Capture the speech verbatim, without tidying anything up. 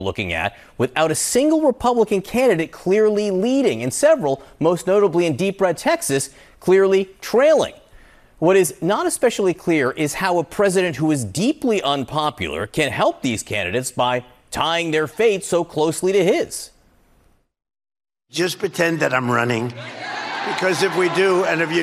looking at, without a single Republican candidate clearly leading, and several, most notably in deep red Texas, clearly trailing. What is not especially clear is how a president who is deeply unpopular can help these candidates by tying their fate so closely to his. Just pretend that I'm running, because if we do, and if you